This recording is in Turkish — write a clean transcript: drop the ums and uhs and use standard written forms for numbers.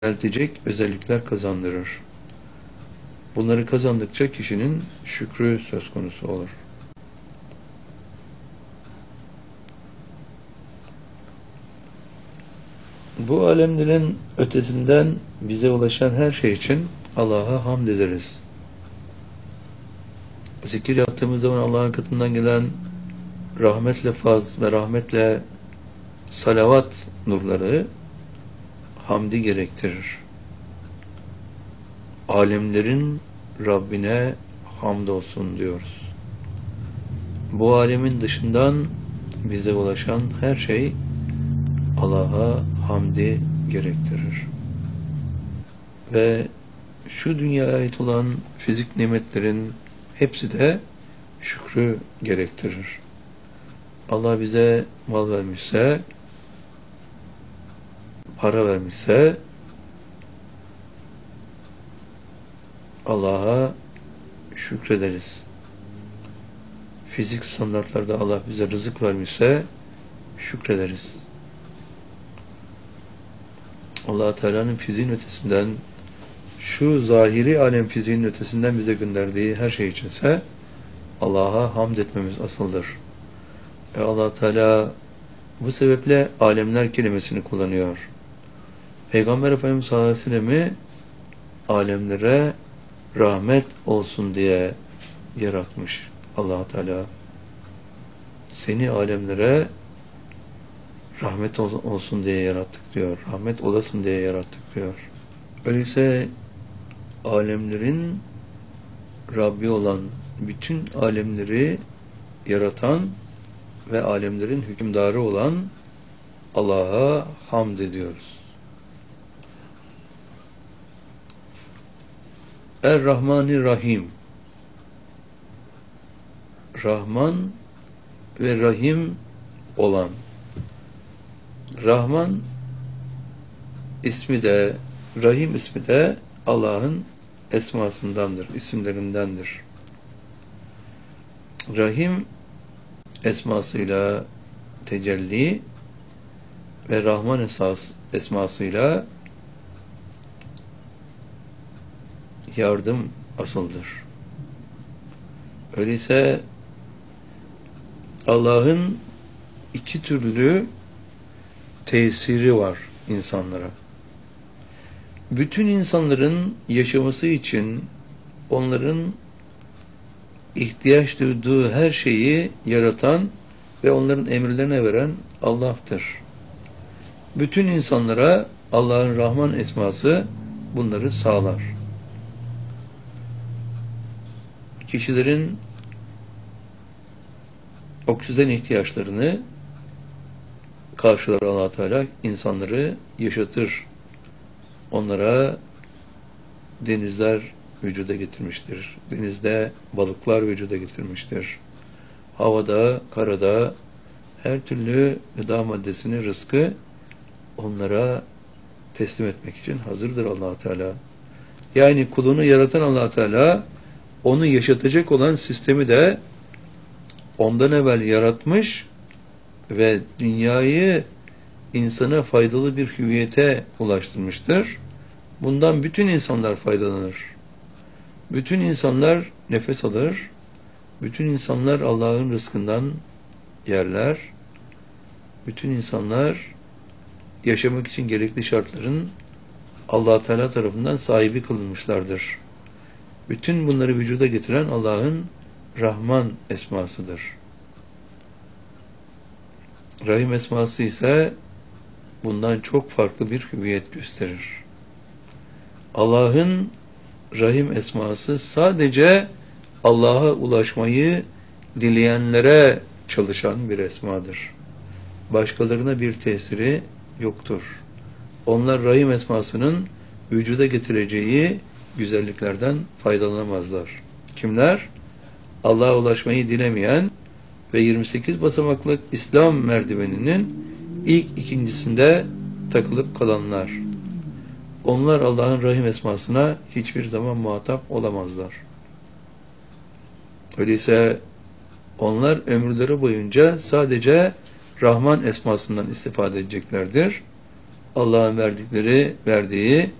yükseltecek özellikler kazandırır. Bunları kazandıkça kişinin şükrü söz konusu olur. Bu alemlerin ötesinden bize ulaşan her şey için Allah'a hamd ederiz. Zikir yaptığımız zaman Allah'ın katından gelen rahmetle faz ve rahmetle salavat nurları hamdi gerektirir. Alemlerin Rabbine hamdolsun diyoruz. Bu alemin dışından bize ulaşan her şey Allah'a hamdi gerektirir. Ve şu dünyaya ait olan fizik nimetlerin hepsi de şükrü gerektirir. Allah bize mal vermişse, para vermişse Allah'a şükrederiz. Fizik standartlarda Allah bize rızık vermişse şükrederiz. Allah Teala'nın fiziğin ötesinden, şu zahiri alem fiziğinin ötesinden bize gönderdiği her şey içinse Allah'a hamd etmemiz asıldır. Allah Teala bu sebeple alemler kelimesini kullanıyor. Peygamber Efendimiz sallallahu aleyhi ve sellem'i alemlere rahmet olsun diye yaratmış Allah Teala. Seni alemlere rahmet olsun diye yarattık diyor. Rahmet olasın diye yarattık diyor. Öyleyse alemlerin Rabbi olan, bütün alemleri yaratan ve alemlerin hükümdarı olan Allah'a hamd ediyoruz. Er-Rahmanir-Rahim, Rahman ve Rahim olan. Rahman ismi de, Rahim ismi de Allah'ın esmasındandır, isimlerindendir. Rahim esmasıyla tecelli ve Rahman esmasıyla yardım asıldır. Öyleyse Allah'ın iki türlü tesiri var insanlara. Bütün insanların yaşaması için onların ihtiyaç duyduğu her şeyi yaratan ve onların emirlerine veren Allah'tır. Bütün insanlara Allah'ın Rahman esması bunları sağlar. Kişilerin oksijen ihtiyaçlarını karşılar Allah Teala, insanları yaşatır. Onlara denizler vücuda getirmiştir. Denizde balıklar vücuda getirmiştir. Havada, karada her türlü gıda maddesini, rızkı onlara teslim etmek için hazırdır Allah Teala. Yani kulunu yaratan Allah Teala onu yaşatacak olan sistemi de ondan evvel yaratmış ve dünyayı insana faydalı bir hüviyete ulaştırmıştır. Bundan bütün insanlar faydalanır. Bütün insanlar nefes alır. Bütün insanlar Allah'ın rızkından yerler. Bütün insanlar yaşamak için gerekli şartların Allah Teala tarafından sahibi kılınmışlardır. Bütün bunları vücuda getiren Allah'ın Rahman esmasıdır. Rahim esması ise bundan çok farklı bir hüviyet gösterir. Allah'ın Rahim esması sadece Allah'a ulaşmayı dileyenlere çalışan bir esmadır. Başkalarına bir tesiri yoktur. Onlar Rahim esmasının vücuda getireceği güzelliklerden faydalanamazlar. Kimler? Allah'a ulaşmayı dilemeyen ve 28 basamaklı İslam merdiveninin ilk ikincisinde takılıp kalanlar. Onlar Allah'ın Rahim esmasına hiçbir zaman muhatap olamazlar. Öyleyse onlar ömürleri boyunca sadece Rahman esmasından istifade edeceklerdir. Allah'ın verdiği